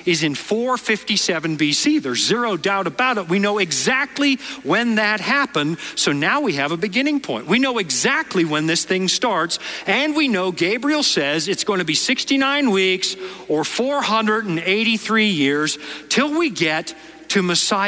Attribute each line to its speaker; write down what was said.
Speaker 1: is in 457 BC. There's zero doubt about it. We know exactly when that happened. So now we have a beginning point. We know exactly when this thing starts. And we know Gabriel says it's going to be 69 weeks or 483 years till we get to Messiah.